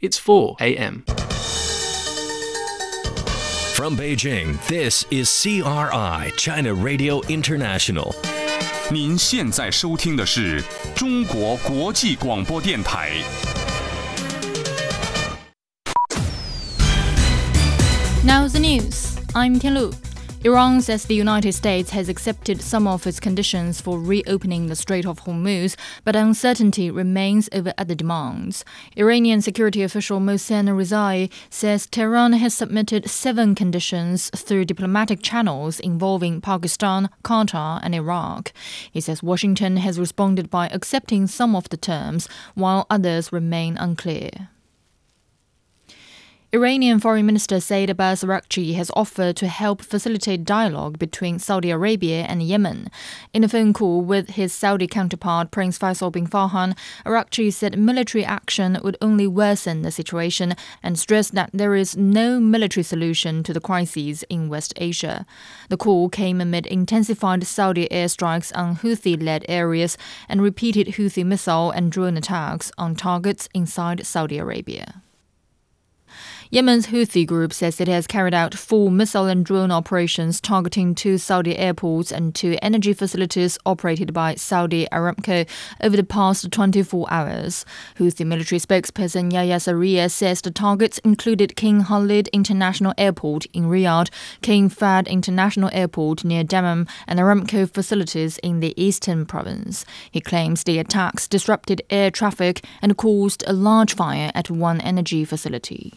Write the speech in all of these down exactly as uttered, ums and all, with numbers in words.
It's four a m From Beijing, this is C R I, China Radio International. 您现在收听的是中国国际广播电台。 Now the news. I'm Tianlu. Iran says the United States has accepted some of its conditions for reopening the Strait of Hormuz, but uncertainty remains over other demands. Iranian security official Mohsen Rizai says Tehran has submitted seven conditions through diplomatic channels involving Pakistan, Qatar and Iraq. He says Washington has responded by accepting some of the terms, while others remain unclear. Iranian Foreign Minister Said Abbas Araghchi has offered to help facilitate dialogue between Saudi Arabia and Yemen. In a phone call with his Saudi counterpart Prince Faisal bin Farhan, Araghchi said military action would only worsen the situation and stressed that there is no military solution to the crises in West Asia. The call came amid intensified Saudi airstrikes on Houthi-led areas and repeated Houthi missile and drone attacks on targets inside Saudi Arabia. Yemen's Houthi group says it has carried out four missile and drone operations targeting two Saudi airports and two energy facilities operated by Saudi Aramco over the past twenty-four hours. Houthi military spokesperson Yahya Sarriya says the targets included King Khalid International Airport in Riyadh, King Fahd International Airport near Dammam, and Aramco facilities in the eastern province. He claims the attacks disrupted air traffic and caused a large fire at one energy facility.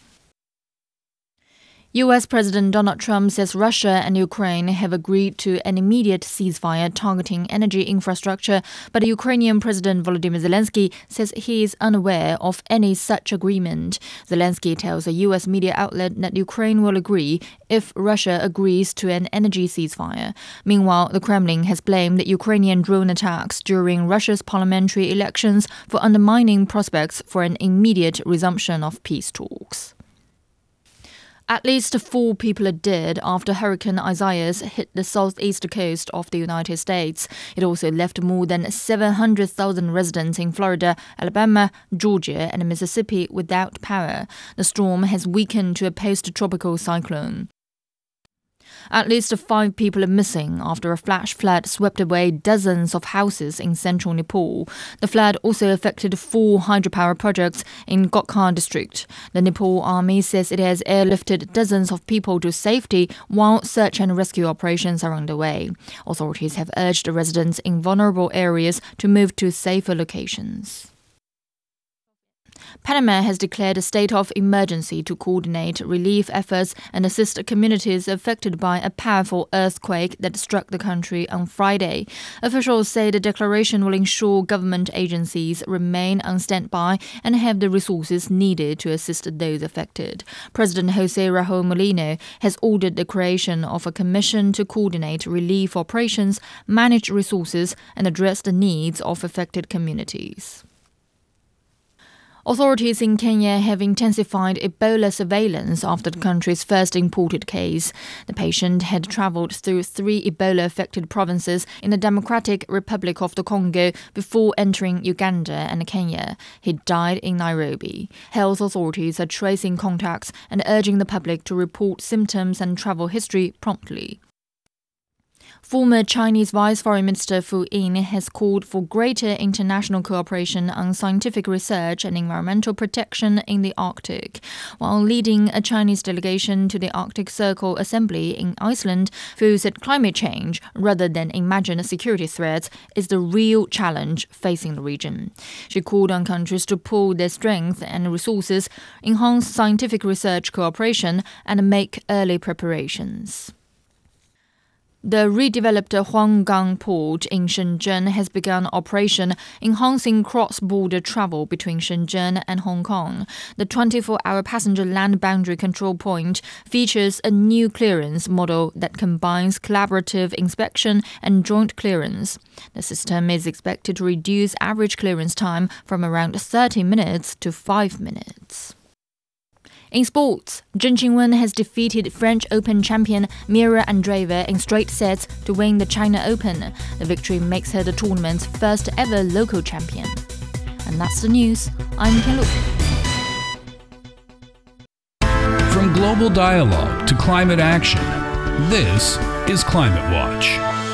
U S President Donald Trump says Russia and Ukraine have agreed to an immediate ceasefire targeting energy infrastructure, but Ukrainian President Volodymyr Zelensky says he is unaware of any such agreement. Zelensky tells a U S media outlet that Ukraine will agree if Russia agrees to an energy ceasefire. Meanwhile, the Kremlin has blamed the Ukrainian drone attacks during Russia's parliamentary elections for undermining prospects for an immediate resumption of peace talks. At least four people are dead after Hurricane Isaias hit the southeast coast of the United States. It also left more than seven hundred thousand residents in Florida, Alabama, Georgia, and Mississippi without power. The storm has weakened to a post-tropical cyclone. At least five people are missing after a flash flood swept away dozens of houses in central Nepal. The flood also affected four hydropower projects in Gokha district. The Nepal army says it has airlifted dozens of people to safety while search and rescue operations are underway. Authorities have urged residents in vulnerable areas to move to safer locations. Panama has declared a state of emergency to coordinate relief efforts and assist communities affected by a powerful earthquake that struck the country on Friday. Officials say the declaration will ensure government agencies remain on standby and have the resources needed to assist those affected. President Jose Raul Mulino has ordered the creation of a commission to coordinate relief operations, manage resources, and address the needs of affected communities. Authorities in Kenya have intensified Ebola surveillance after the country's first imported case. The patient had travelled through three Ebola-affected provinces in the Democratic Republic of the Congo before entering Uganda and Kenya. He died in Nairobi. Health authorities are tracing contacts and urging the public to report symptoms and travel history promptly. Former Chinese Vice Foreign Minister Fu Yin has called for greater international cooperation on scientific research and environmental protection in the Arctic. While leading a Chinese delegation to the Arctic Circle Assembly in Iceland, Fu said climate change, rather than imagined security threats, is the real challenge facing the region. She called on countries to pool their strength and resources, enhance scientific research cooperation, and make early preparations. The redeveloped Huanggang port in Shenzhen has begun operation, enhancing cross-border travel between Shenzhen and Hong Kong. The twenty-four hour passenger land boundary control point features a new clearance model that combines collaborative inspection and joint clearance. The system is expected to reduce average clearance time from around thirty minutes to five minutes. In sports, Zheng Qinwen has defeated French Open champion Mira Andreeva in straight sets to win the China Open. The victory makes her the tournament's first ever local champion. And that's the news. I'm Tianlu. global dialogue to climate action. This is Climate Watch.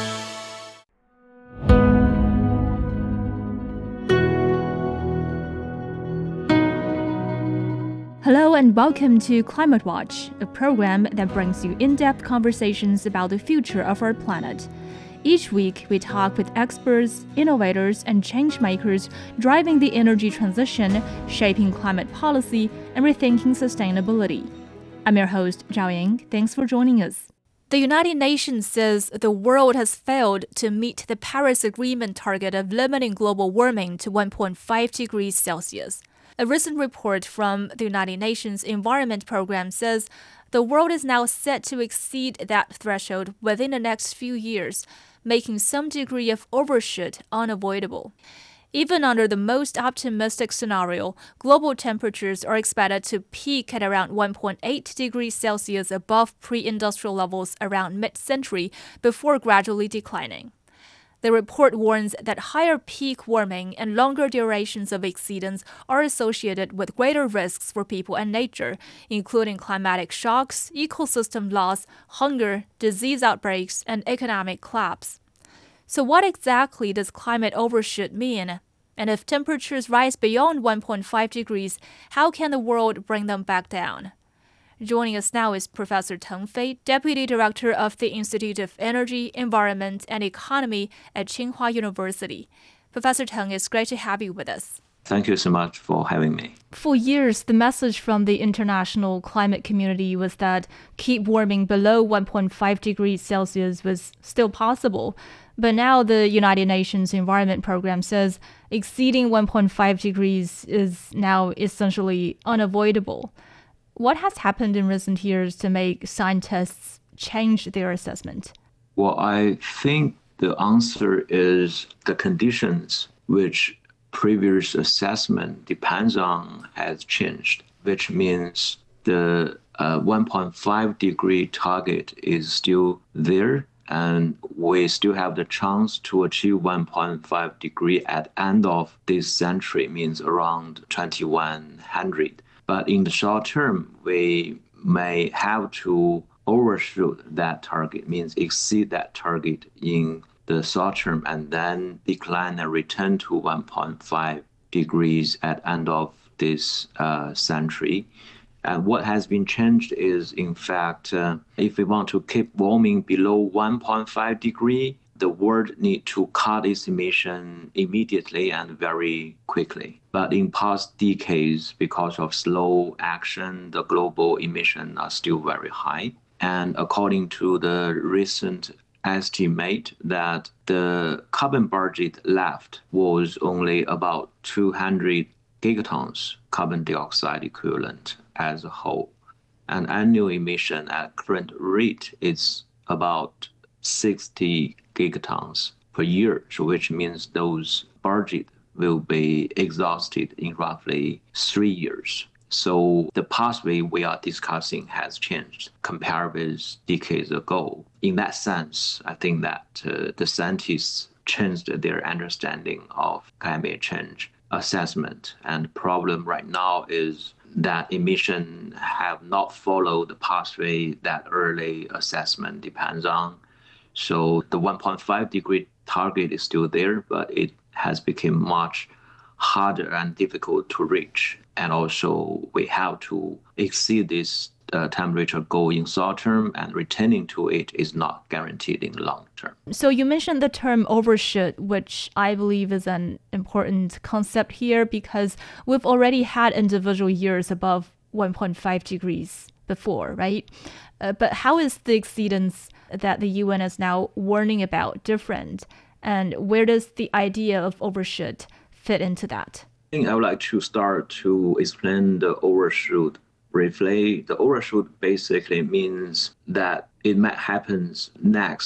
Hello and welcome to Climate Watch, a program that brings you in-depth conversations about the future of our planet. Each week, we talk with experts, innovators, and change-makers driving the energy transition, shaping climate policy, and rethinking sustainability. I'm your host, Zhao Ying. Thanks for joining us. The United Nations says the world has failed to meet the Paris Agreement target of limiting global warming to one point five degrees Celsius. A recent report from the United Nations Environment Programme says the world is now set to exceed that threshold within the next few years, making some degree of overshoot unavoidable. Even under the most optimistic scenario, global temperatures are expected to peak at around one point eight degrees Celsius above pre-industrial levels around mid-century before gradually declining. The report warns that higher peak warming and longer durations of exceedance are associated with greater risks for people and nature, including climatic shocks, ecosystem loss, hunger, disease outbreaks, and economic collapse. So what exactly does climate overshoot mean? And if temperatures rise beyond one point five degrees, how can the world bring them back down? Joining us now is Professor Teng Fei, Deputy Director of the Institute of Energy, Environment, and Economy at Tsinghua University. Professor Teng, it's great to have you with us. Thank you so much for having me. For years, the message from the international climate community was that keep warming below one point five degrees Celsius was still possible. But now the United Nations Environment Programme says exceeding one point five degrees is now essentially unavoidable. What has happened in recent years to make scientists change their assessment? Well, I think the answer is the conditions which previous assessment depends on has changed, which means the uh, one point five degree target is still there, and we still have the chance to achieve one point five degree at end of this century, means around twenty-one hundred. But in the short term, we may have to overshoot that target, means exceed that target in the short term and then decline and return to one point five degrees at end of this uh, century. And what has been changed is, in fact, uh, if we want to keep warming below one point five degree, the world need to cut its emission immediately and very quickly. But in past decades, because of slow action, the global emissions are still very high. And according to the recent estimate that the carbon budget left was only about two hundred gigatons carbon dioxide equivalent as a whole. And annual emission at current rate is about sixty gigatons per year, so which means those budget will be exhausted in roughly three years. So the pathway we are discussing has changed compared with decades ago. In that sense, I think that uh, the scientists changed their understanding of climate change assessment. And the problem right now is that emissions have not followed the pathway that early assessment depends on. So the one point five degree target is still there, but it has become much harder and difficult to reach. And also we have to exceed this uh, temperature goal in short term, and returning to it is not guaranteed in long term. So you mentioned the term overshoot, which I believe is an important concept here because we've already had individual years above one point five degrees before, right? Uh, but how is the exceedance that the U N is now warning about different? And where does the idea of overshoot fit into that? I think I would like to start to explain the overshoot briefly. The overshoot basically means that it might happen next